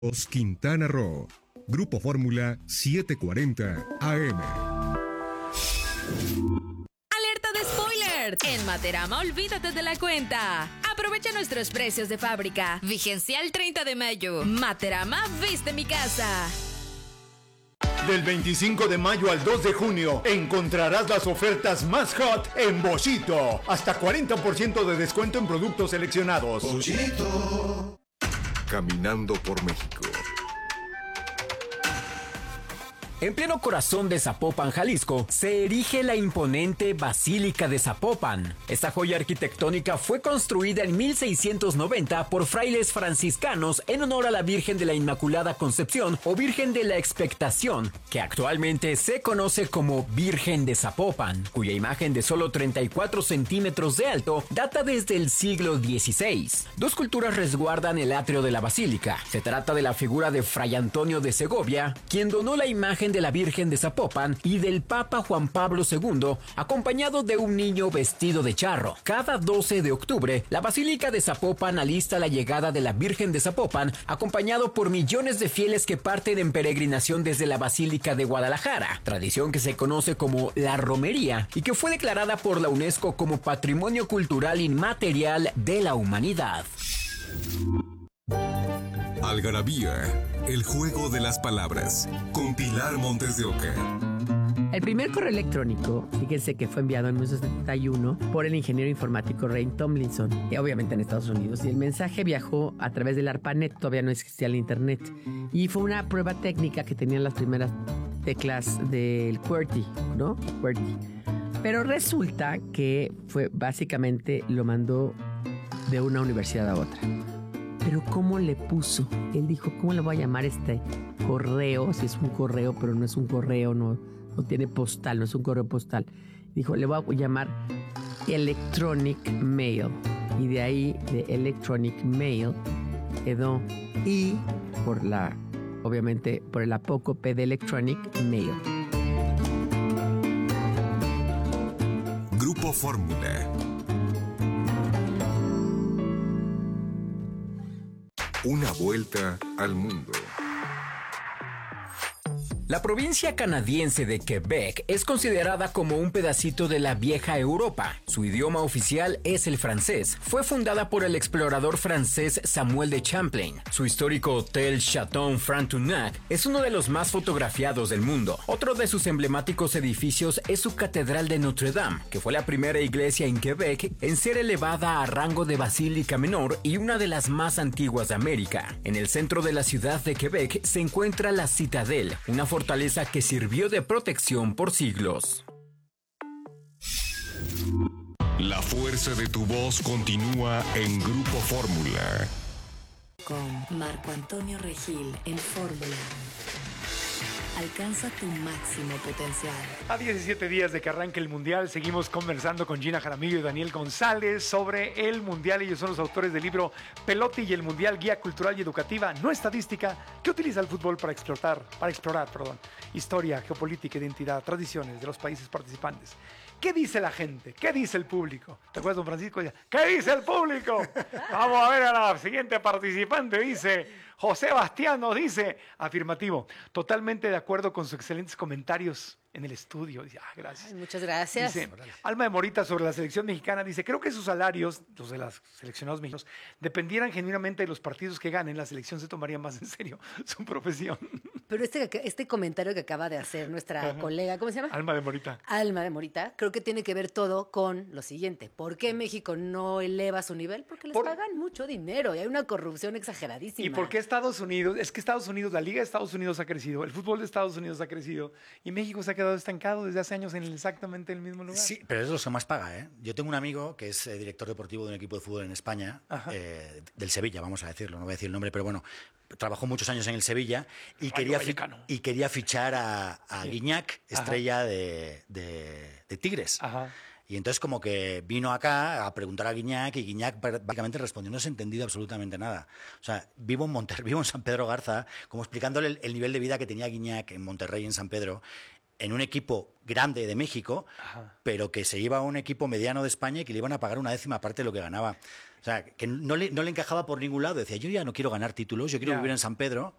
Quintana Roo. Grupo Fórmula 740 AM. ¡Alerta de spoiler! En Materama, olvídate de la cuenta. Aprovecha nuestros precios de fábrica. Vigencia el 30 de mayo. Materama, viste mi casa. Del 25 de mayo al 2 de junio encontrarás las ofertas más hot en Boschito. Hasta 40% de descuento en productos seleccionados. Boschito. Caminando por México. En pleno corazón de Zapopan, Jalisco, se erige la imponente Basílica de Zapopan. Esta joya arquitectónica fue construida en 1690 por frailes franciscanos en honor a la Virgen de la Inmaculada Concepción o Virgen de la Expectación, que actualmente se conoce como Virgen de Zapopan, cuya imagen de solo 34 centímetros de alto data desde el siglo XVI. Dos culturas resguardan el atrio de la basílica. Se trata de la figura de Fray Antonio de Segovia, quien donó la imagen de la Virgen de Zapopan, y del Papa Juan Pablo II, acompañado de un niño vestido de charro. Cada 12 de octubre, la Basílica de Zapopan alista la llegada de la Virgen de Zapopan, acompañado por millones de fieles que parten en peregrinación desde la Basílica de Guadalajara, tradición que se conoce como la romería y que fue declarada por la UNESCO como Patrimonio Cultural Inmaterial de la Humanidad. Algarabía, el juego de las palabras, con Pilar Montes de Oca. El primer correo electrónico, fíjense que fue enviado en 1971 por el ingeniero informático Ray Tomlinson, obviamente en Estados Unidos, y el mensaje viajó a través del ARPANET, todavía no existía el internet, y fue una prueba técnica que tenían las primeras teclas del QWERTY, ¿no? QWERTY. Pero resulta que fue básicamente lo mandó de una universidad a otra. Pero ¿cómo le puso? Él dijo, ¿cómo le voy a llamar este correo? Si es un correo, pero no es un correo, no tiene postal, no es un correo postal. Dijo, le voy a llamar Electronic Mail. Y de ahí, de Electronic Mail, quedó I obviamente, por el apócope de Electronic Mail. Grupo Fórmula. Una vuelta al mundo. La provincia canadiense de Quebec es considerada como un pedacito de la vieja Europa. Su idioma oficial es el francés. Fue fundada por el explorador francés Samuel de Champlain. Su histórico hotel Chateau Frontenac es uno de los más fotografiados del mundo. Otro de sus emblemáticos edificios es su Catedral de Notre Dame, que fue la primera iglesia en Quebec en ser elevada a rango de basílica menor y una de las más antiguas de América. En el centro de la ciudad de Quebec se encuentra la Citadel, una fortaleza que sirvió de protección por siglos. La fuerza de tu voz continúa en Grupo Fórmula. Con Marco Antonio Regil en Fórmula. Alcanza tu máximo potencial. A 17 días de que arranque el Mundial, seguimos conversando con Gina Jaramillo y Daniel González sobre el Mundial. Ellos son los autores del libro Pelote y el Mundial, guía cultural y educativa, no estadística, que utiliza el fútbol para explorar, historia, geopolítica, identidad, tradiciones de los países participantes. ¿Qué dice la gente? ¿Qué dice el público? ¿Te acuerdas, don Francisco? ¿Qué dice el público? Vamos a ver a la siguiente participante. Dice, José Bastián nos dice, afirmativo, totalmente de acuerdo con sus excelentes comentarios en el estudio. Dice, gracias. Ay, muchas gracias. Dice, Alma de Morita sobre la selección mexicana, dice, creo que sus salarios, los de los seleccionados mexicanos, dependieran genuinamente de los partidos que ganen, la selección se tomaría más en serio su profesión. Pero este comentario que acaba de hacer nuestra colega, ¿cómo se llama? Alma de Morita. Alma de Morita, creo que tiene que ver todo con lo siguiente. ¿Por qué México no eleva su nivel? Porque les pagan mucho dinero y hay una corrupción exageradísima. ¿Y por qué Estados Unidos? Es que Estados Unidos, la Liga de Estados Unidos ha crecido, el fútbol de Estados Unidos ha crecido y México se ha quedado estancado desde hace años en exactamente el mismo lugar. Sí, pero es lo que más paga, ¿eh? Yo tengo un amigo que es director deportivo de un equipo de fútbol en España, del Sevilla, vamos a decirlo, no voy a decir el nombre, pero bueno, trabajó muchos años en el Sevilla y quería fichar a Guiñac, estrella de Tigres. Ajá. Y entonces como que vino acá a preguntar a Guiñac y Guiñac básicamente respondió, no se ha entendido absolutamente nada. O sea, vivo en San Pedro Garza, como explicándole el nivel de vida que tenía Guiñac en Monterrey, en San Pedro, en un equipo grande de México, pero que se iba a un equipo mediano de España y que le iban a pagar una 10ª parte de lo que ganaba. O sea, que no le encajaba por ningún lado. Decía, yo ya no quiero ganar títulos, yo quiero vivir en San Pedro.